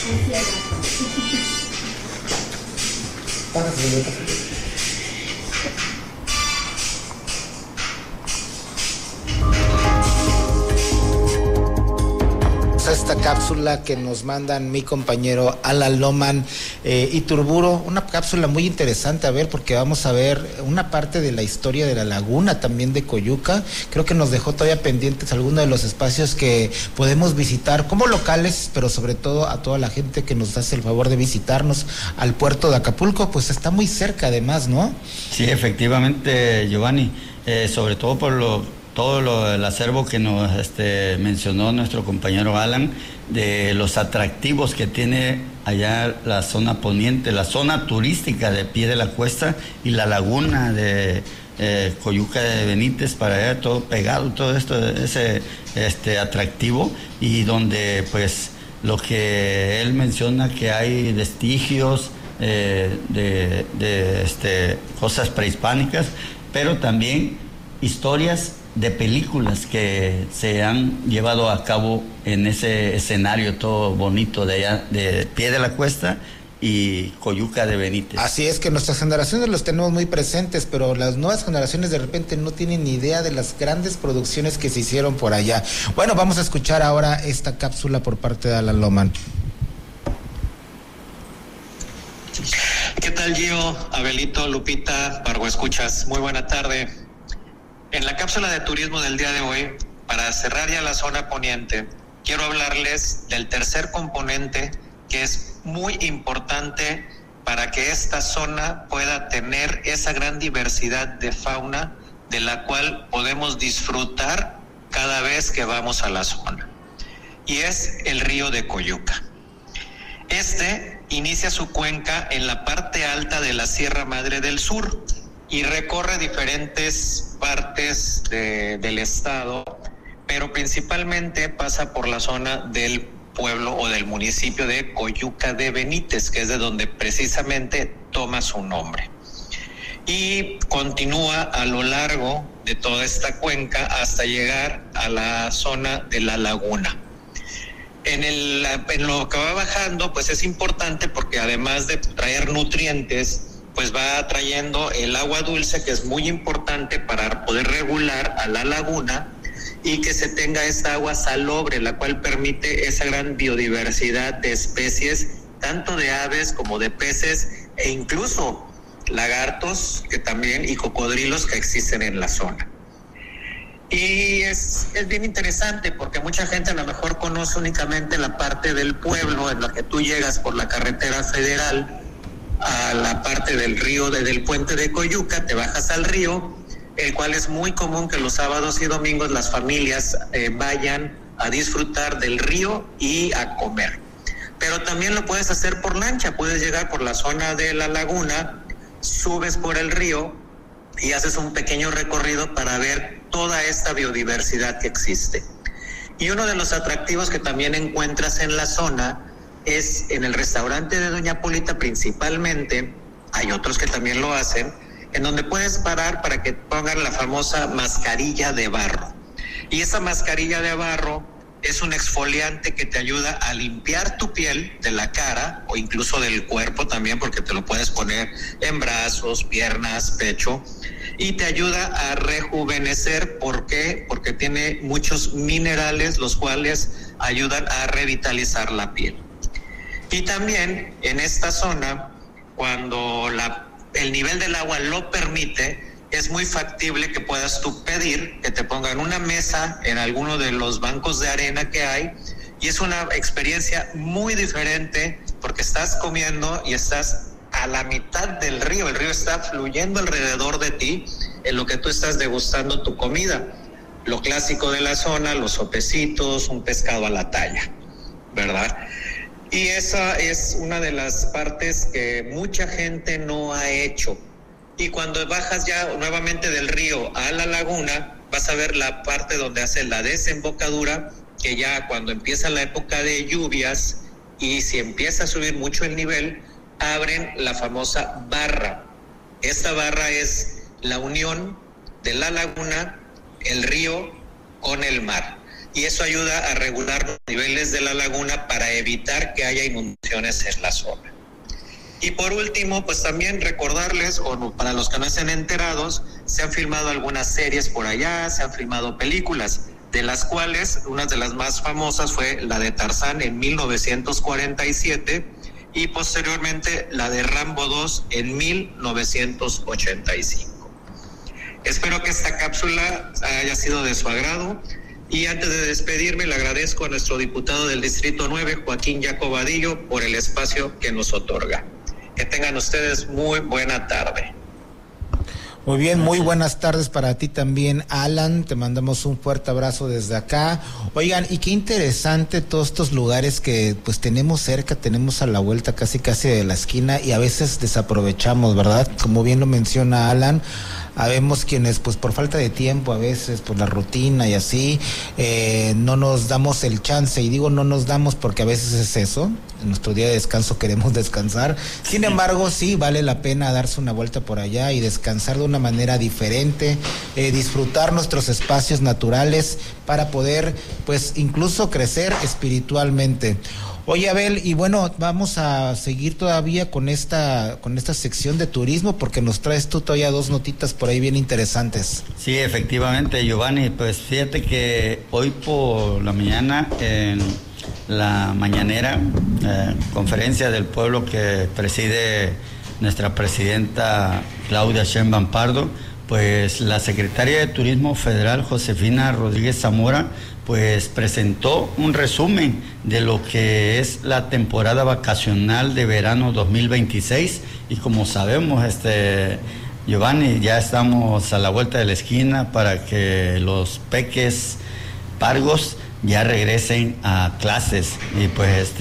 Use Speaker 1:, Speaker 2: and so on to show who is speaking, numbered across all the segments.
Speaker 1: Esta cápsula que nos mandan mi compañero Alan Loman Iturburu, una cápsula muy interesante, a ver, porque vamos a ver una parte de la historia de la laguna también de Coyuca. Creo que nos dejó todavía pendientes algunos de los espacios que podemos visitar como locales, pero sobre todo a toda la gente que nos hace el favor de visitarnos al puerto de Acapulco, pues está muy cerca además, ¿no?
Speaker 2: Sí, efectivamente, Giovanni, sobre todo por todo el acervo que nos mencionó nuestro compañero Alan, de los atractivos que tiene allá la zona poniente, la zona turística de Pie de la Cuesta y la laguna de Coyuca de Benítez, para allá todo pegado, todo esto, ese atractivo, y donde pues lo que él menciona, que hay vestigios de cosas prehispánicas, pero también historias de películas que se han llevado a cabo en ese escenario todo bonito de allá, de Pie de la Cuesta y Coyuca de Benítez.
Speaker 1: Así es, que nuestras generaciones los tenemos muy presentes, pero las nuevas generaciones de repente no tienen ni idea de las grandes producciones que se hicieron por allá. Bueno, vamos a escuchar ahora esta cápsula por parte de Alan Loman.
Speaker 3: ¿Qué tal, Gio, Abelito, Lupita, Pargo Escuchas? Muy buena tarde. En la cápsula de turismo del día de hoy, para cerrar ya la zona poniente, quiero hablarles del tercer componente que es muy importante para que esta zona pueda tener esa gran diversidad de fauna de la cual podemos disfrutar cada vez que vamos a la zona. Y es el río de Coyuca. Inicia su cuenca en la parte alta de la Sierra Madre del Sur y recorre diferentes partes del estado, pero principalmente pasa por la zona del pueblo o del municipio de Coyuca de Benítez, que es de donde precisamente toma su nombre. Y continúa a lo largo de toda esta cuenca hasta llegar a la zona de la laguna. En lo que va bajando, pues es importante porque además de traer nutrientes, pues va trayendo el agua dulce, que es muy importante para poder regular a la laguna y que se tenga esta agua salobre, la cual permite esa gran biodiversidad de especies, tanto de aves como de peces e incluso lagartos y cocodrilos que existen en la zona. Y es bien interesante porque mucha gente a lo mejor conoce únicamente la parte del pueblo en la que tú llegas por la carretera federal a la parte del río, desde el puente de Coyuca, te bajas al río, el cual es muy común que los sábados y domingos las familias vayan a disfrutar del río y a comer. Pero también lo puedes hacer por lancha, puedes llegar por la zona de la laguna, subes por el río y haces un pequeño recorrido para ver toda esta biodiversidad que existe. Y uno de los atractivos que también encuentras en la zona es en el restaurante de Doña Polita principalmente, hay otros que también lo hacen, en donde puedes parar para que pongan la famosa mascarilla de barro. Y esa mascarilla de barro es un exfoliante que te ayuda a limpiar tu piel de la cara o incluso del cuerpo también, porque te lo puedes poner en brazos, piernas, pecho, y te ayuda a rejuvenecer. ¿Por qué? Porque tiene muchos minerales los cuales ayudan a revitalizar la piel. Y también en esta zona, cuando el nivel del agua lo permite, es muy factible que puedas tú pedir que te pongan una mesa en alguno de los bancos de arena que hay, y es una experiencia muy diferente porque estás comiendo y estás a la mitad del río. El río está fluyendo alrededor de ti en lo que tú estás degustando tu comida. Lo clásico de la zona, los sopecitos, un pescado a la talla, ¿verdad? Y esa es una de las partes que mucha gente no ha hecho. Y cuando bajas ya nuevamente del río a la laguna, vas a ver la parte donde hace la desembocadura, que ya cuando empieza la época de lluvias y si empieza a subir mucho el nivel, abren la famosa barra. Esta barra es la unión de la laguna, el río con el mar. y eso ayuda a regular los niveles de la laguna para evitar que haya inundaciones en la zona. Y por último, pues también recordarles, o para los que no estén enterados, se han filmado algunas series por allá, se han filmado películas, de las cuales una de las más famosas fue la de Tarzán en 1947 y posteriormente la de Rambo 2 en 1985. Espero que esta cápsula haya sido de su agrado. Y antes de despedirme, le agradezco a nuestro diputado del Distrito 9, Joaquín Jaco Vadillo, por el espacio que nos otorga. Que tengan ustedes muy buena tarde.
Speaker 1: Muy bien, muy buenas tardes para ti también, Alan. Te mandamos un fuerte abrazo desde acá. Oigan, y qué interesante todos estos lugares que pues tenemos cerca, tenemos a la vuelta casi de la esquina y a veces desaprovechamos, ¿verdad? Como bien lo menciona Alan, habemos quienes pues por falta de tiempo, a veces por la rutina y así, no nos damos el chance, y digo no nos damos porque a veces es eso, en nuestro día de descanso queremos descansar, sin embargo sí vale la pena darse una vuelta por allá y descansar de una manera diferente, disfrutar nuestros espacios naturales para poder pues incluso crecer espiritualmente. Oye, Abel, y bueno, vamos a seguir todavía con esta sección de turismo, porque nos traes tú todavía dos notitas por ahí bien interesantes.
Speaker 2: Sí, efectivamente, Giovanni, pues fíjate que hoy por la mañana en la mañanera conferencia del pueblo que preside nuestra presidenta Claudia Sheinbaum Pardo, pues la secretaria de Turismo Federal, Josefina Rodríguez Zamora, pues presentó un resumen de lo que es la temporada vacacional de verano 2026 y como sabemos, Giovanni, ya estamos a la vuelta de la esquina para que los peques pargos ya regresen a clases y pues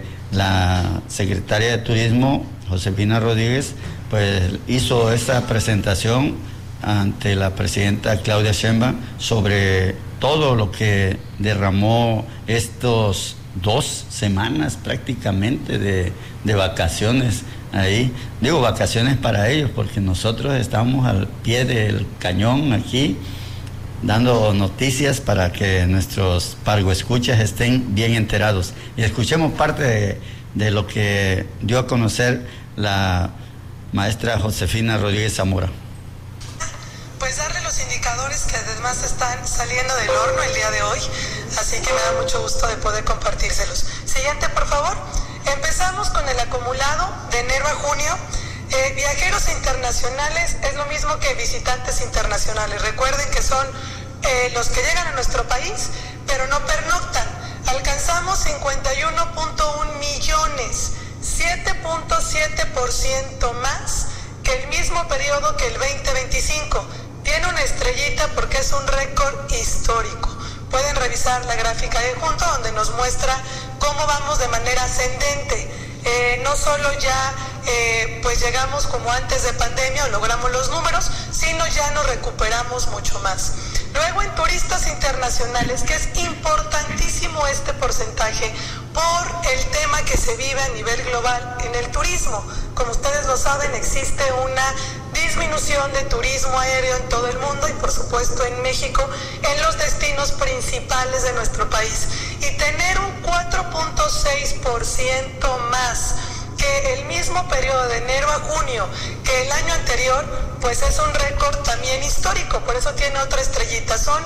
Speaker 2: la secretaria de Turismo, Josefina Rodríguez, pues hizo esta presentación ante la presidenta Claudia Sheinbaum sobre todo lo que derramó estos 2 semanas prácticamente de vacaciones ahí. Digo vacaciones para ellos porque nosotros estamos al pie del cañón aquí dando noticias para que nuestros pargoescuchas estén bien enterados. Y escuchemos parte de lo que dio a conocer la maestra Josefina Rodríguez Zamora.
Speaker 4: Pues darle los indicadores que además están saliendo del horno el día de hoy, así que me da mucho gusto de poder compartírselos. Siguiente, por favor. Empezamos con el acumulado de enero a junio. Viajeros internacionales es lo mismo que visitantes internacionales. Recuerden que son los que llegan a nuestro país, pero no pernoctan. Alcanzamos 51.1 millones, 7.7% más que el mismo periodo que el 2025. Tiene una estrellita porque es un récord histórico. Pueden revisar la gráfica de junto donde nos muestra cómo vamos de manera ascendente. No solo ya pues llegamos como antes de pandemia o logramos los números, sino ya nos recuperamos mucho más. Luego en turistas internacionales, que es importantísimo este porcentaje por el tema que se vive a nivel global en el turismo. Como ustedes lo saben, existe una disminución de turismo aéreo en todo el mundo y por supuesto en México, en los destinos principales de nuestro país. Y tener un 4.6% más que el mismo periodo de enero a junio que el año anterior, pues es un récord también histórico, por eso tiene otra estrellita. Son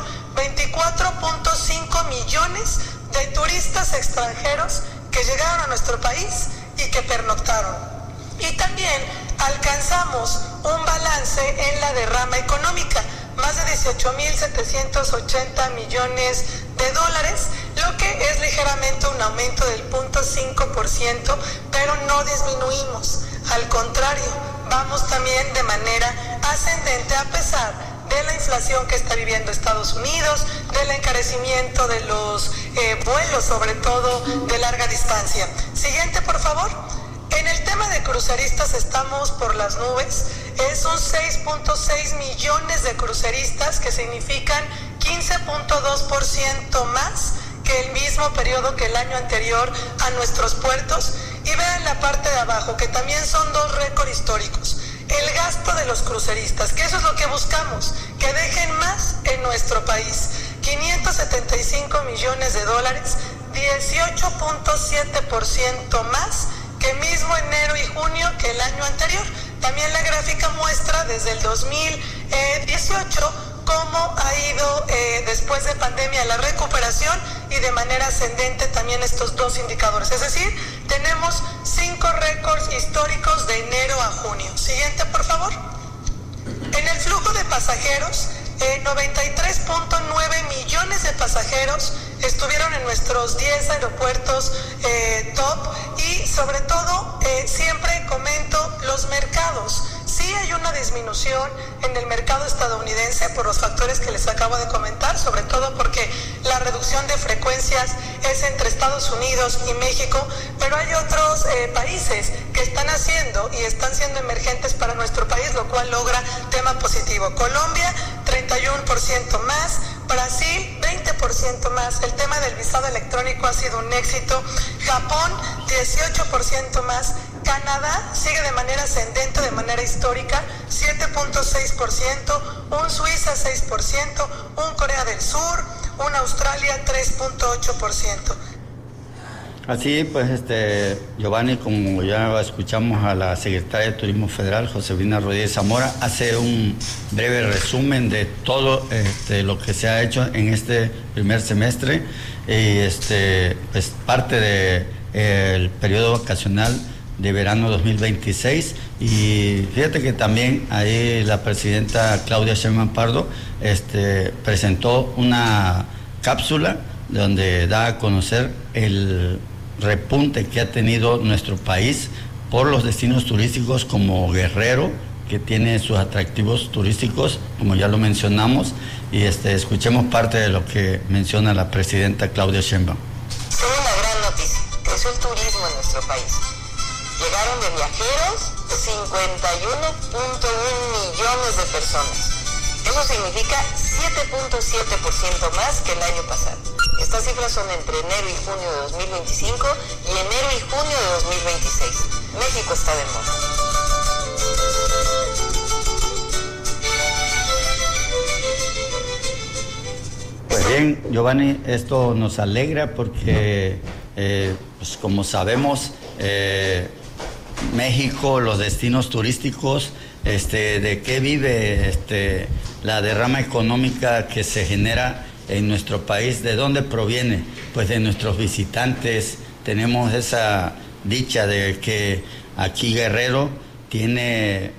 Speaker 4: 24.5 millones de turistas extranjeros que llegaron a nuestro país y que pernoctaron. Y también alcanzamos un balance en la derrama económica, más de 18.780 millones de dólares, lo que es ligeramente un aumento del 0.5%, pero no disminuimos. Al contrario, vamos también de manera ascendente a pesar de la inflación que está viviendo Estados Unidos, del encarecimiento de los vuelos, sobre todo de larga distancia. Siguiente, por favor. En el tema de cruceristas estamos por las nubes. Es un 6.6 millones de cruceristas, que significan 15.2% más que el mismo periodo que el año anterior a nuestros puertos. Y vean la parte de abajo, que también son 2 récords históricos. El gasto de los cruceristas, que eso es lo que buscamos, que dejen más en nuestro país. $575 millones, 18.7% más que mismo enero y junio que el año anterior. También la gráfica muestra desde el 2018 cómo ha ido después de pandemia la recuperación y de manera ascendente también estos dos indicadores. Es decir, tenemos 5 récords históricos de enero a junio. Siguiente, por favor. En el flujo de pasajeros, 93.9 millones de pasajeros estuvieron en nuestros 10 aeropuertos top y sobre todo siempre comento los mercados. Sí hay una disminución en el mercado estadounidense por los factores que les acabo de comentar, sobre todo porque la reducción de frecuencias es entre Estados Unidos y México, pero hay otros países que están haciendo y están siendo emergentes para nuestro país, lo cual logra tema positivo. Colombia, 31% más, Brasil, 20% más. El tema del visado electrónico ha sido un éxito. Japón, 18% más. Canadá sigue de manera ascendente, de manera histórica, 7.6%, un Suiza 6%, un Corea del Sur, un Australia 3.8%.
Speaker 2: Así pues, Giovanni, como ya escuchamos a la secretaria de Turismo Federal, Josefina Rodríguez Zamora, hace un breve resumen de todo lo que se ha hecho en este primer semestre y pues parte del periodo vacacional de verano 2026. Y fíjate que también ahí la presidenta Claudia Sheinbaum Pardo presentó una cápsula donde da a conocer el repunte que ha tenido nuestro país por los destinos turísticos como Guerrero, que tiene sus atractivos turísticos, como ya lo mencionamos, y escuchemos parte de lo que menciona la presidenta Claudia Sheinbaum.
Speaker 5: Es una gran noticia, creció el turismo en nuestro país. Llegaron de viajeros 51.1 millones de personas. Eso significa 7.7% más que el año pasado. Estas cifras son entre enero y junio de 2025 y enero y junio de 2026. México está de moda.
Speaker 2: Pues bien, Giovanni, esto nos alegra porque, pues como sabemos, México, los destinos turísticos, de qué vive la derrama económica que se genera en nuestro país. ¿De dónde proviene? Pues de nuestros visitantes. Tenemos esa dicha de que aquí Guerrero tiene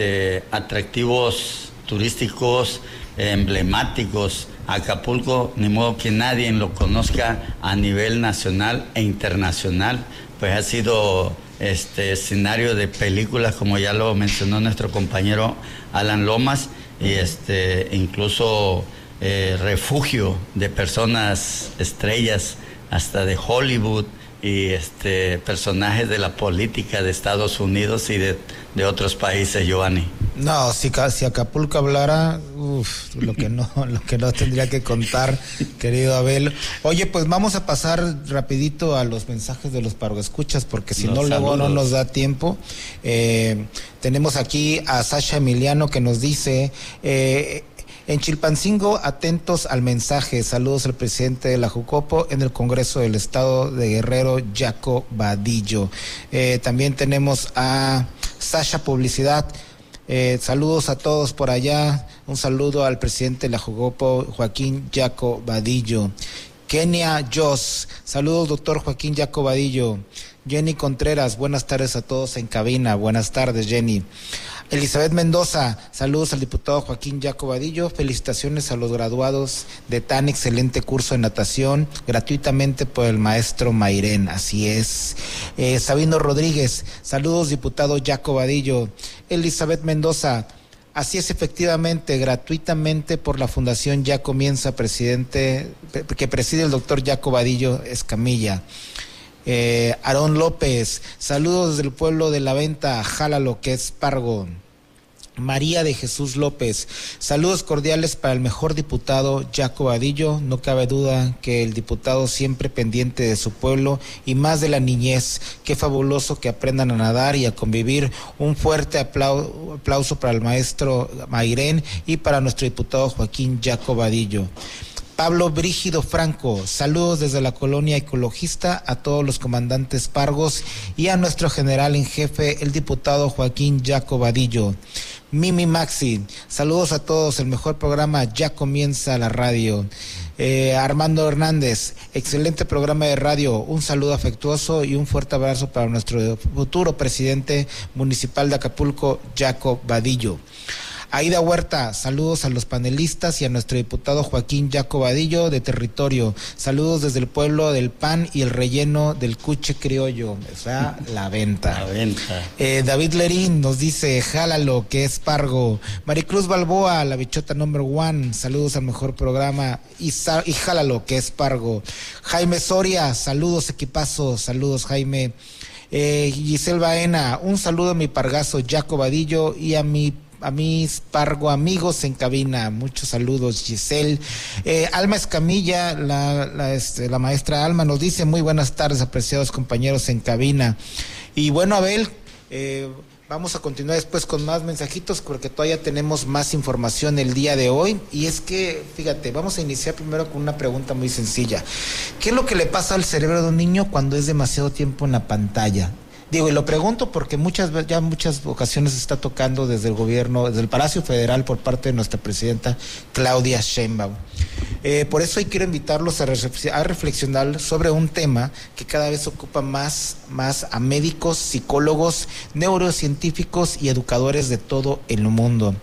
Speaker 2: atractivos turísticos emblemáticos. Acapulco, ni modo que nadie lo conozca a nivel nacional e internacional, pues ha sido escenario de películas, como ya lo mencionó nuestro compañero Alan Lomas, y incluso refugio de personas estrellas hasta de Hollywood y personajes de la política de Estados Unidos y de otros países, Giovanni.
Speaker 1: No, si Acapulco hablara, lo que no tendría que contar, querido Abel. Oye, pues vamos a pasar rapidito a los mensajes de los paroescuchas, porque si no, luego no nos da tiempo. Tenemos aquí a Sasha Emiliano que nos dice... en Chilpancingo, atentos al mensaje. Saludos al presidente de la Jucopo en el Congreso del Estado de Guerrero, Jaco Vadillo. También tenemos a Sasha Publicidad. Saludos a todos por allá. Un saludo al presidente de la Jucopo, Joaquín Jaco Vadillo. Kenia Jos, saludos doctor Joaquín Jaco Vadillo. Jenny Contreras, buenas tardes a todos en cabina. Buenas tardes, Jenny. Elizabeth Mendoza, saludos al diputado Joaquín Jaco Vadillo, felicitaciones a los graduados de tan excelente curso de natación, gratuitamente por el maestro Mairén, así es. Sabino Rodríguez, saludos diputado Jaco Vadillo. Elizabeth Mendoza, así es, efectivamente, gratuitamente por la Fundación Ya Comienza, presidente, que preside el doctor Jaco Vadillo Escamilla. Aarón López, saludos del pueblo de La Venta, Jálalo, que es Pargo. María de Jesús López, saludos cordiales para el mejor diputado Jaco Vadillo. No cabe duda que el diputado siempre pendiente de su pueblo y más de la niñez. Qué fabuloso que aprendan a nadar y a convivir. Un fuerte aplauso para el maestro Mairén y para nuestro diputado Joaquín Jaco Vadillo. Pablo Brígido Franco, saludos desde la colonia ecologista a todos los comandantes Pargos y a nuestro general en jefe, el diputado Joaquín Jaco Vadillo. Mimi Maxi, saludos a todos, el mejor programa ya comienza la radio. Armando Hernández, excelente programa de radio, un saludo afectuoso y un fuerte abrazo para nuestro futuro presidente municipal de Acapulco, Jaco Vadillo. Aida Huerta, saludos a los panelistas y a nuestro diputado Joaquín Jaco Vadillo de Territorio. Saludos desde el pueblo del pan y el relleno del cuche criollo, o sea, la venta.
Speaker 2: La venta.
Speaker 1: David Lerín nos dice, jálalo, que es Pargo. Maricruz Balboa, la bichota number one, saludos al mejor programa y jálalo, que es Pargo. Jaime Soria, saludos equipazo, saludos Jaime. Giselle Baena, un saludo a mi pargazo Jaco Vadillo y a mis Pargo amigos en cabina, muchos saludos Giselle. Alma Escamilla, la maestra Alma nos dice, muy buenas tardes apreciados compañeros en cabina. Y bueno, Abel, vamos a continuar después con más mensajitos porque todavía tenemos más información el día de hoy. Y es que, fíjate, vamos a iniciar primero con una pregunta muy sencilla. ¿Qué es lo que le pasa al cerebro de un niño cuando es demasiado tiempo en la pantalla? Digo, y lo pregunto porque muchas ocasiones se está tocando desde el gobierno, desde el Palacio Federal por parte de nuestra presidenta Claudia Sheinbaum. Por eso hoy quiero invitarlos a reflexionar sobre un tema que cada vez ocupa más a médicos, psicólogos, neurocientíficos y educadores de todo el mundo.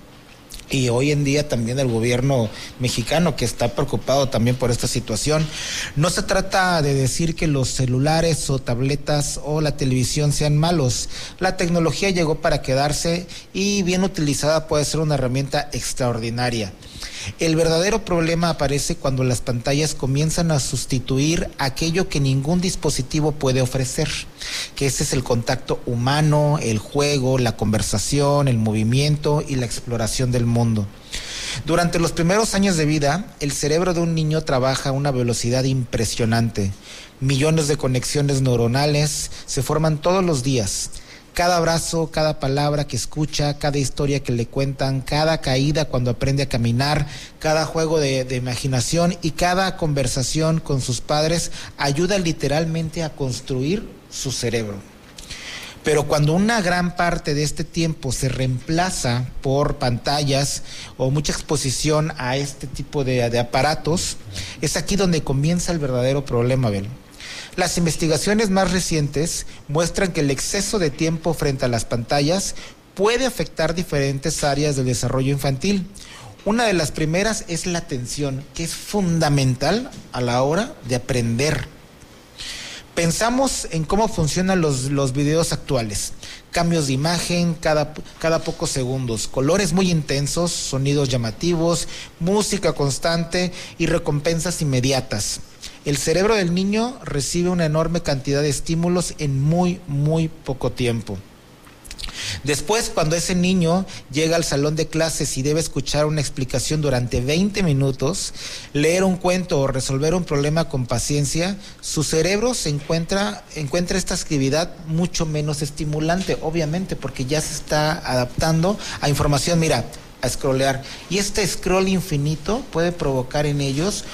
Speaker 1: Y hoy en día también el gobierno mexicano, que está preocupado también por esta situación. No se trata de decir que los celulares o tabletas o la televisión sean malos. La tecnología llegó para quedarse y bien utilizada puede ser una herramienta extraordinaria. El verdadero problema aparece cuando las pantallas comienzan a sustituir aquello que ningún dispositivo puede ofrecer, que ese es el contacto humano, el juego, la conversación, el movimiento y la exploración del mundo. Durante los primeros años de vida, el cerebro de un niño trabaja a una velocidad impresionante. Millones de conexiones neuronales se forman todos los días. Cada abrazo, cada palabra que escucha, cada historia que le cuentan, cada caída cuando aprende a caminar, cada juego de imaginación y cada conversación con sus padres ayuda literalmente a construir su cerebro. Pero cuando una gran parte de este tiempo se reemplaza por pantallas o mucha exposición a este tipo de aparatos, es aquí donde comienza el verdadero problema, Abel. Las investigaciones más recientes muestran que el exceso de tiempo frente a las pantallas puede afectar diferentes áreas del desarrollo infantil. Una de las primeras es la atención, que es fundamental a la hora de aprender. Pensamos en cómo funcionan los videos actuales. Cambios de imagen cada pocos segundos, colores muy intensos, sonidos llamativos, música constante y recompensas inmediatas. El cerebro del niño recibe una enorme cantidad de estímulos en muy poco tiempo. Después, cuando ese niño llega al salón de clases y debe escuchar una explicación durante 20 minutos, leer un cuento o resolver un problema con paciencia, su cerebro encuentra esta actividad mucho menos estimulante, obviamente, porque ya se está adaptando a información, a scrollear. Y este scroll infinito puede provocar en ellos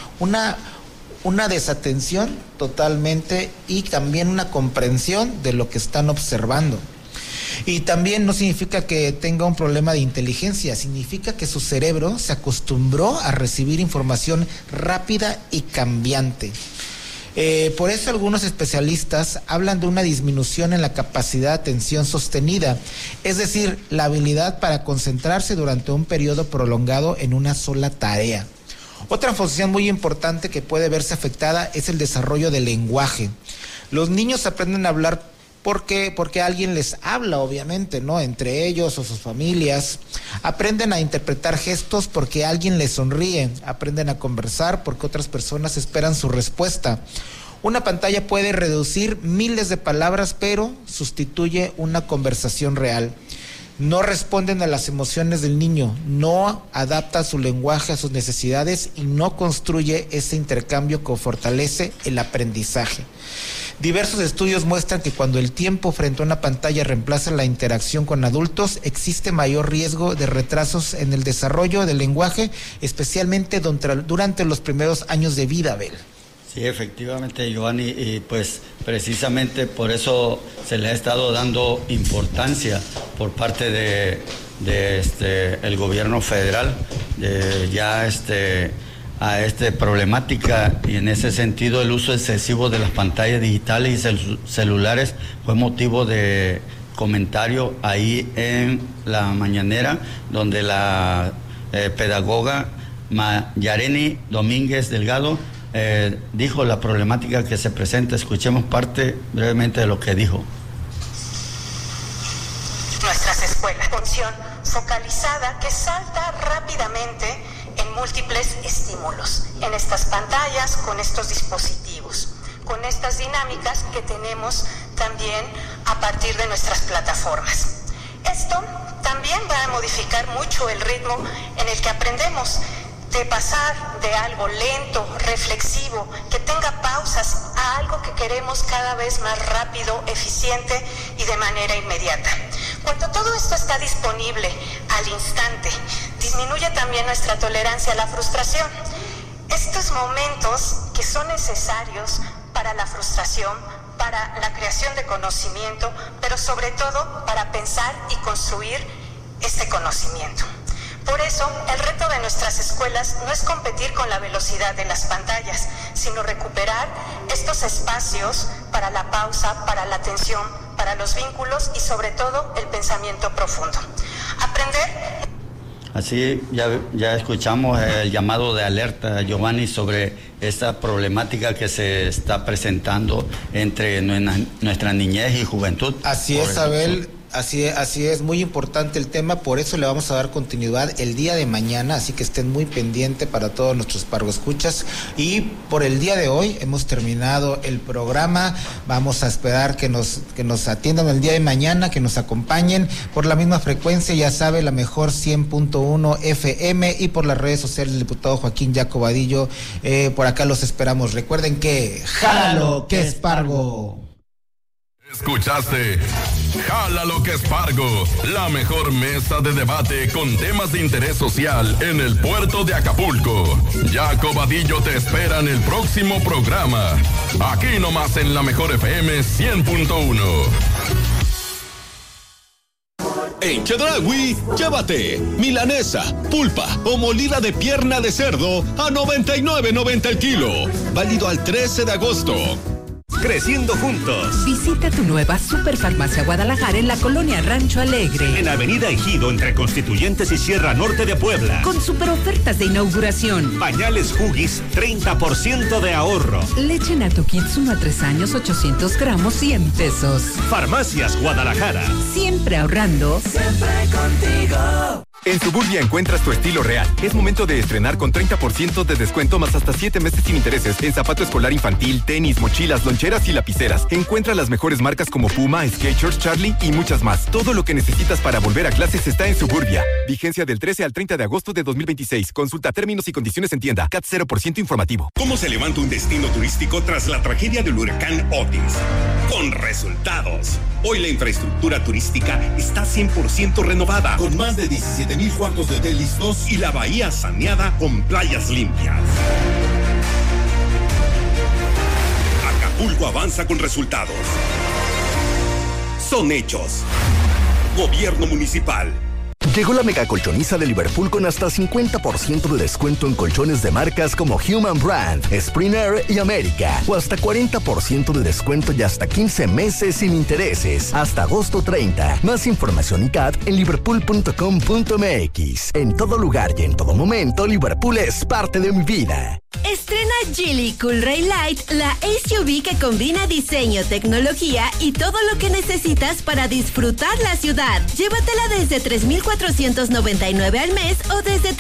Speaker 1: una desatención totalmente y también una comprensión de lo que están observando. Y también no significa que tenga un problema de inteligencia, significa que su cerebro se acostumbró a recibir información rápida y cambiante. Por eso algunos especialistas hablan de una disminución en la capacidad de atención sostenida, es decir, la habilidad para concentrarse durante un periodo prolongado en una sola tarea. Otra función muy importante que puede verse afectada es el desarrollo del lenguaje. Los niños aprenden a hablar porque alguien les habla, obviamente, ¿no? Entre ellos o sus familias. Aprenden a interpretar gestos porque alguien les sonríe. Aprenden a conversar porque otras personas esperan su respuesta. Una pantalla puede reducir miles de palabras, pero sustituye una conversación real. No responden a las emociones del niño, no adapta su lenguaje a sus necesidades y no construye ese intercambio que fortalece el aprendizaje. Diversos estudios muestran que cuando el tiempo frente a una pantalla reemplaza la interacción con adultos, existe mayor riesgo de retrasos en el desarrollo del lenguaje, especialmente durante los primeros años de vida, Abel.
Speaker 2: Sí, efectivamente, Giovanni, y pues precisamente por eso se le ha estado dando importancia por parte de el gobierno federal a esta problemática, y en ese sentido el uso excesivo de las pantallas digitales y celulares fue motivo de comentario ahí en la mañanera, donde la pedagoga Yareni Domínguez Delgado dijo la problemática que se presenta. Escuchemos parte brevemente de lo que dijo.
Speaker 4: Nuestras escuelas, función focalizada que salta rápidamente en múltiples estímulos, en estas pantallas, con estos dispositivos, con estas dinámicas que tenemos también a partir de nuestras plataformas. Esto también va a modificar mucho el ritmo en el que aprendemos, de pasar de algo lento, reflexivo, que tenga pausas, a algo que queremos cada vez más rápido, eficiente y de manera inmediata. Cuando todo esto está disponible al instante, disminuye también nuestra tolerancia a la frustración. Estos momentos que son necesarios para la frustración, para la creación de conocimiento, pero sobre todo para pensar y construir este conocimiento. Por eso, el reto de nuestras escuelas no es competir con la velocidad de las pantallas, sino recuperar estos espacios para la pausa, para la atención, para los vínculos y sobre todo el pensamiento profundo. Aprender.
Speaker 2: Así ya escuchamos el llamado de alerta, Giovanni, sobre esta problemática que se está presentando entre nuestra niñez y juventud.
Speaker 1: Así es, Abel. Así es, muy importante el tema, por eso le vamos a dar continuidad el día de mañana, así que estén muy pendientes para todos nuestros pargoescuchas. Y por el día de hoy hemos terminado el programa, vamos a esperar que nos atiendan el día de mañana, que nos acompañen por la misma frecuencia, ya sabe, la mejor 100.1 FM, y por las redes sociales del diputado Joaquín Jaco Vadillo. Por acá los esperamos. Recuerden que ¡jálalo que es Pargo!
Speaker 6: Escuchaste Jálalo que es Pargo, la mejor mesa de debate con temas de interés social en el puerto de Acapulco. Jaco Vadillo te espera en el próximo programa, aquí nomás en la mejor FM 100.1.
Speaker 7: En Chedraui, llévate milanesa, pulpa o molida de pierna de cerdo a $99.90 el kilo. Válido al 13 de agosto. Creciendo juntos.
Speaker 8: Visita tu nueva Superfarmacia Guadalajara en la colonia Rancho Alegre.
Speaker 7: En Avenida Ejido, entre Constituyentes y Sierra Norte de Puebla.
Speaker 8: Con super ofertas de inauguración.
Speaker 7: Pañales Huggies, 30% de ahorro.
Speaker 8: Leche Nato Kids 1 a 3 años, 800 gramos, 100 pesos.
Speaker 7: Farmacias Guadalajara.
Speaker 8: Siempre ahorrando.
Speaker 9: Siempre contigo.
Speaker 10: En Suburbia encuentras tu estilo real. Es momento de estrenar con 30% de descuento más hasta 7 meses sin intereses en zapato escolar infantil, tenis, mochilas, loncheras y lapiceras. Encuentra las mejores marcas como Puma, Skechers, Charlie y muchas más. Todo lo que necesitas para volver a clases está en Suburbia. Vigencia del 13 al 30 de agosto de 2026. Consulta términos y condiciones en tienda. CAT 0% informativo.
Speaker 7: ¿Cómo se levanta un destino turístico tras la tragedia del huracán Otis? Con resultados. Hoy la infraestructura turística está 100% renovada, con más de 17,000 cuartos de hotel listos y la bahía saneada con playas limpias. Acapulco avanza con resultados. Son hechos. Gobierno municipal.
Speaker 11: Llegó la mega colchoniza de Liverpool con hasta 50% de descuento en colchones de marcas como Human Brand, Springer y América, o hasta 40% de descuento y hasta 15 meses sin intereses, hasta agosto 30. Más información y CAT en liverpool.com.mx. En todo lugar y en todo momento, Liverpool es parte de mi vida.
Speaker 12: Estrena Geely Cool Ray Light, la SUV que combina diseño, tecnología y todo lo que necesitas para disfrutar la ciudad. Llévatela desde $3,499 al mes o desde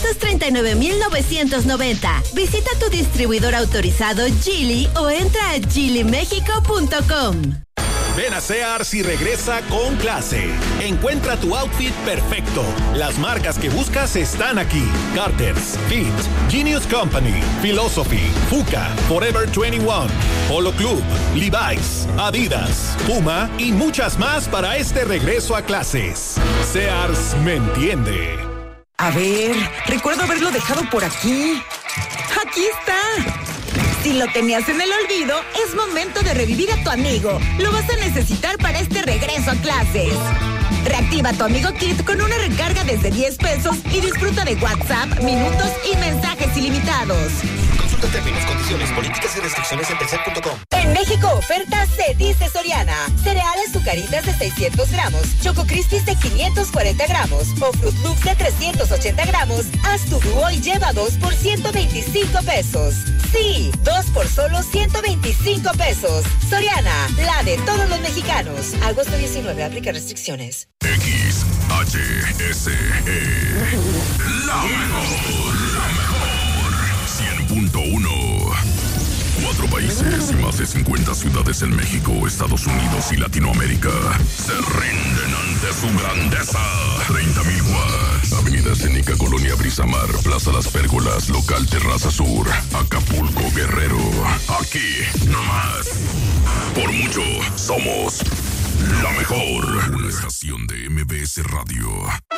Speaker 12: $339,990. Visita tu distribuidor autorizado Geely o entra a geelymexico.com.
Speaker 13: Ven a Sears y regresa con clase. Encuentra tu outfit perfecto. Las marcas que buscas están aquí. Carter's, Fit, Genius Company, Philosophy, Fuka, Forever 21, Polo Club, Levi's, Adidas, Puma y muchas más para este regreso a clases. Sears me entiende.
Speaker 14: A ver, recuerdo haberlo dejado por aquí. ¡Aquí está! Si lo tenías en el olvido, es momento de revivir a tu amigo. Lo vas a necesitar para este regreso a clases. Reactiva tu Amigo Kit con una recarga desde 10 pesos y disfruta de WhatsApp, minutos y mensajes ilimitados.
Speaker 15: Consulta términos, condiciones, políticas y restricciones en Telcel.com.
Speaker 16: En México, oferta se dice Soriana. Cereales Zucaritas de 600 gramos, Choco Crispies de 540 gramos o Fruit Loops de 380 gramos. Haz tu dúo y lleva 2 por 125 pesos. Sí, 2 por solo 125 pesos. Soriana, la de todos los mexicanos. Agosto 19, aplica restricciones.
Speaker 6: XHSE. La mejor. 100.1. 4 países y más de 50 ciudades en México, Estados Unidos y Latinoamérica se rinden ante su grandeza. 30,000 watts. Avenida Escénica, Colonia Brisamar, Plaza Las Pérgolas, Local Terraza Sur, Acapulco, Guerrero. Aquí, nomás. Por mucho, somos la mejor. Una estación de MBS Radio.